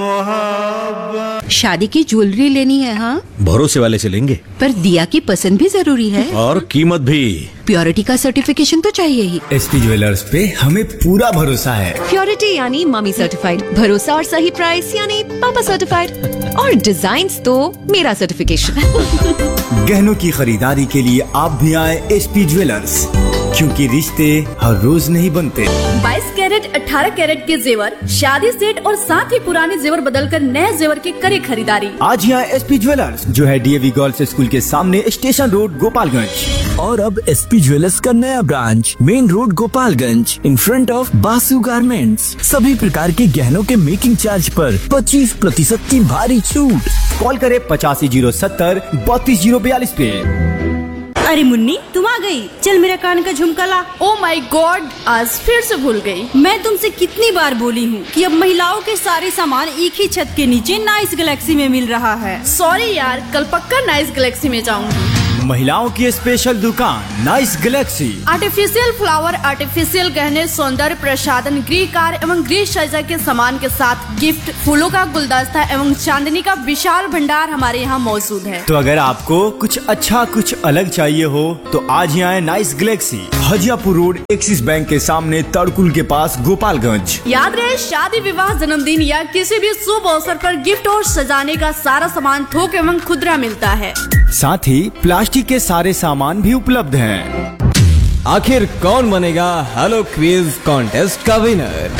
शादी की ज्वेलरी लेनी है। हाँ, भरोसे वाले से लेंगे। पर दिया की पसंद भी जरूरी है और कीमत भी। प्योरिटी का सर्टिफिकेशन तो चाहिए ही। एसपी ज्वेलर्स पे हमें पूरा भरोसा है। प्योरिटी यानी मम्मी सर्टिफाइड, भरोसा और सही प्राइस यानी पापा सर्टिफाइड, और डिजाइन तो मेरा सर्टिफिकेशन। गहनों की खरीदारी के लिए आप भी आए एसपी ज्वेलर्स, क्योंकि रिश्ते हर रोज नहीं बनते। 22 कैरेट 18 कैरेट के जेवर, शादी सेट और साथ ही पुराने जेवर बदलकर नए जेवर की करे खरीदारी। आज यहाँ एसपी ज्वेलर्स जो है डीएवी गर्ल्स स्कूल के सामने, स्टेशन रोड, गोपालगंज। और अब एसपी ज्वेलर्स का नया branch main road, Gopalganj, in front of Basu garments. सभी प्रकार के गहनों के मेकिंग चार्ज पर 25% की भारी छूट। कॉल करे 8507 32 पे। अरे मुन्नी, तुम आ गई। चल मेरा कान का झुमका ला। ओ माय गॉड, आज फिर से भूल गई। मैं तुमसे कितनी बार बोली हूँ कि अब महिलाओं के सारे सामान एक ही छत के नीचे नाइस गैलेक्सी में मिल रहा है। सॉरी यार, कल पक्का नाइस गैलेक्सी में जाऊंगी। महिलाओं की स्पेशल दुकान nice Galaxy. Artificial flower, artificial गहने, सौंदर्य प्रसाधन, गृह कार्य एवं गृह सज्जा के सामान के साथ गिफ्ट, फूलों का गुलदस्ता एवं चांदनी का विशाल भंडार हमारे यहाँ मौजूद है। तो अगर आपको कुछ अच्छा कुछ अलग चाहिए हो तो आज ही आए nice Galaxy, Hajiyapur road, axis bank के सामने, तड़कुल के पास, गोपालगंज। याद रहे, शादी विवाह, जन्मदिन या किसी भी शुभ अवसर पर गिफ्ट और सजाने का सारा सामान थोक एवं खुदरा मिलता है। साथ ही प्लास्टिक के सारे सामान भी उपलब्ध हैं। आखिर कौन बनेगा हेलो क्विज कॉन्टेस्ट का विनर?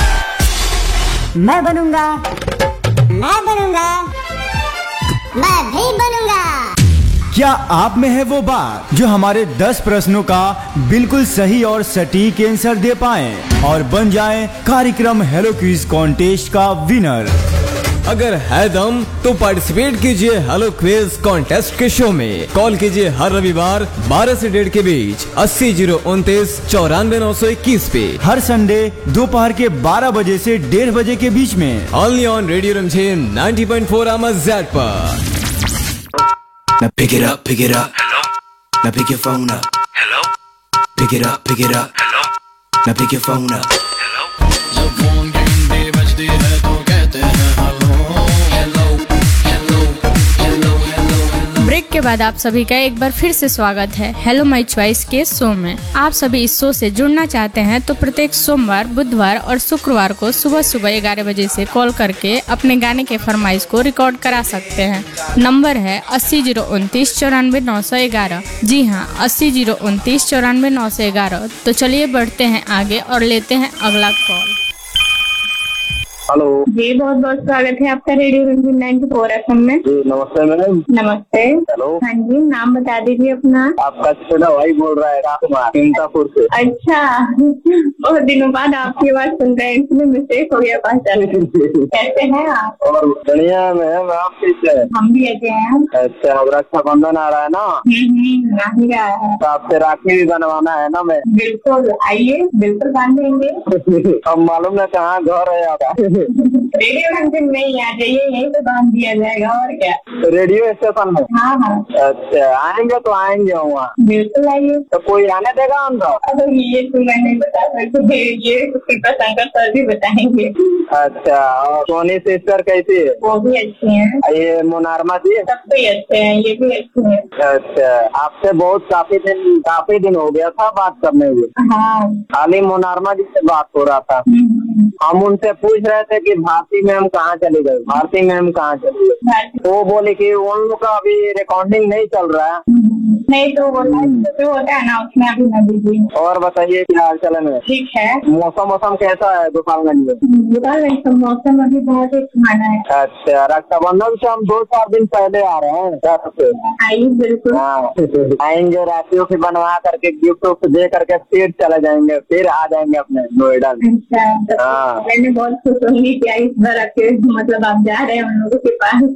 मैं बनूंगा, मैं बनूंगा, मैं भी बनूंगा। क्या आप में है वो बात जो हमारे 10 प्रश्नों का बिल्कुल सही और सटीक आंसर दे पाए और बन जाए कार्यक्रम हेलो क्विज कॉन्टेस्ट का विनर? अगर है दम तो पार्टिसिपेट कीजिए हेलो क्विज कॉन्टेस्ट के शो में। कॉल कीजिए हर रविवार 12 से 1:30 के बीच 80 029 94 921 पे। हर संडे दोपहर के 12 बजे से 1:30 बजे के बीच में, ओनली ऑन रेडियो रमझेन 90.4 AMZ पर। Now pick it up, pick it up. Hello. Now pick your phone up. Hello. Pick it up, pick it up. Hello. Now pick your phone up. Hello. जब phone घंटी बजती है तो कहते हैं hello, hello, hello, hello, hello. Break के बाद आप सभी का एक बार फिर से स्वागत है हेलो माय चॉइस के शो में। आप सभी इस शो से जुड़ना चाहते हैं तो प्रत्येक सोमवार, बुधवार और शुक्रवार को सुबह सुबह 11 बजे से कॉल करके अपने गाने के फरमाइश को रिकॉर्ड करा सकते हैं। नंबर है 80 029 94 911। जी हाँ, 80 029 94 911। तो चलिए बढ़ते हैं आगे और लेते हैं अगला कॉल। हेलो जी, बहुत बहुत स्वागत है आपका रेडियो रंजीन 94 FM में। जी नमस्ते मैडम। नमस्ते। हेलो। हाँ जी, नाम बता दीजिए अपना। आपका छोटा भाई बोल रहा है राजकुमार, चिंतापुर से। अच्छा, बहुत दिनों बाद आपकी आवाज सुन रहे हैं, इसमें मिस्टेक हो गया पहचान। कैसे हैं आप? और बढ़िया मैम, आप कैसे हैं? हम भी अच्छे हैं। अच्छा, अब रक्षाबंधन आ रहा है ना? आ ही रहा है। तो आपसे राखी भी बनवाना है ना? मैं बिल्कुल, आइए, बिल्कुल बांध देंगे। अब मालूम है कहाँ घर है आपका? रेडियो रंजीन में ही आ जाइए, यहीं पे बांध दिया जाएगा। और क्या? रेडियो स्टेशन में? हाँ हाँ। अच्छा, आएंगे तो आएंगे वहाँ। बिल्कुल आइए। तो कोई आने देगा उनका? अब ये तो मैं नहीं बता सकती, ये कृपा शंकर सर भी बताएंगे। अच्छा, और सोनी सिस्टर कैसी है? वो भी अच्छी हैं। ये मोनारमा जी? सब कोई अच्छे हैं, ये भी अच्छी है। अच्छा, आपसे बहुत काफी दिन हो गया था बात करने में। हाँ, खाली मोनारमा जी से बात हो रहा था। हम उनसे पूछ रहे थे कि भारती मैम कहाँ चली गई, भारती मैम कहाँ चली गई। वो बोले कि उन लोग का अभी रिकॉर्डिंग नहीं चल रहा है। नहीं तो वो जो होता है ना, उसमें अभी न दीजिए। और बताइए क्या हाल चाल है? ठीक है। मौसम कैसा है गोपालगंज में? गोपालगंज का मौसम अभी बहुत ही सुहाना है। अच्छा, रक्षाबंधन से हम 2-4 दिन पहले आ रहे हैं। आइए, बिल्कुल। हाँ, आएंगे, राखियों की बनवा करके गिफ्ट दे करके फिर चले जाएंगे, फिर आ जाएंगे अपने नोएडा में। अच्छा, मैंने बहुत खुश होंगी कि इस बार आपके मतलब आप जा रहे हैं उन लोगों के पास।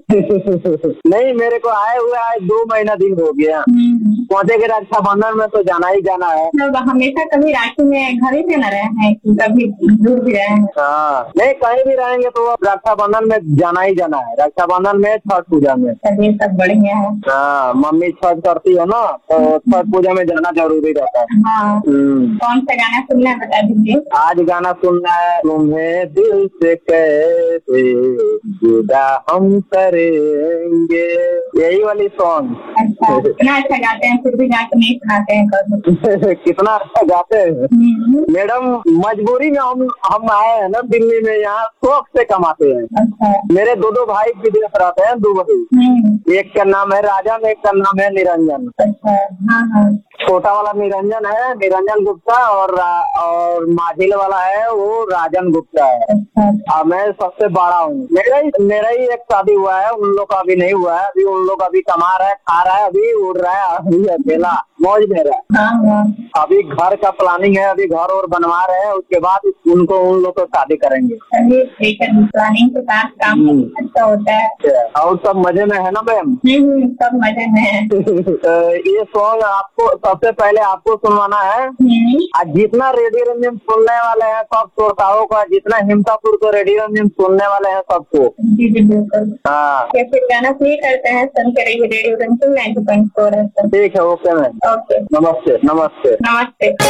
नहीं, मेरे को आए हुए आज 2 महीना दिन हो गया। पहुँचे के रक्षाबंधन में तो जाना ही जाना है। तो हमेशा कभी राखी में घर ही पे न रहे हैं कि कभी दूर भी रहे हैं? हाँ, नहीं कहीं भी रहेंगे तो रक्षाबंधन में जाना ही जाना है। रक्षाबंधन में, छठ पूजा में। ये सब बढ़िया है। हाँ, मम्मी छठ करती है ना, तो छठ पूजा में जाना जरूरी रहता है। हाँ। कौन सा गाना सुनना है बता दीजिए। आज गाना सुनना है, तुम्हें दिल से कैसे जुदा हम करेंगे, यही वाली सॉन्ग। अच्छा, कितना अच्छा गाते हैं, फिर भी गा के नहीं सुनाते हैं कभी। कितना अच्छा गाते हैं मैडम। मजबूरी में हम आए हैं ना दिल्ली में, यहाँ शौक से कमाते हैं। अच्छा। मेरे 2 भाई विदेश रहते हैं, दुबई। एक का नाम है राजन, एक का नाम है निरंजन। अच्छा। हाँ। छोटा वाला निरंजन है, निरंजन गुप्ता, और माझिल वाला है वो राजन गुप्ता है। अच्छा। मैं सबसे बड़ा हूँ। मेरा ही एक शादी हुआ है, उन लोग का अभी नहीं हुआ है। अभी उन लोग अभी कमा रहा है, खा रहा है, अभी उड़ रहा है, अभी अकेला मौज में रहा है। अभी घर का प्लानिंग है, अभी घर और बनवा रहे हैं, उसके बाद उन लोग को शादी करेंगे। प्लानिंग के साथ काम अच्छा होता है। और सब मजे में है ना मैम? सब मजे में है। ये सॉन्ग आपको सबसे पहले आपको सुनवाना है। आज जितना रेडियो रंजन सुनने वाले हैं सब श्रोताओं का, जितना हिमतापुर को रेडियो रंजन सुनने वाले हैं सबको। जी बिल्कुल। हाँ, फिर गाना प्ले करते हैं, सुनते रहिए रेडियो रंजन 90.4। ठीक है, ओके मैम। ओके, नमस्ते। नमस्ते।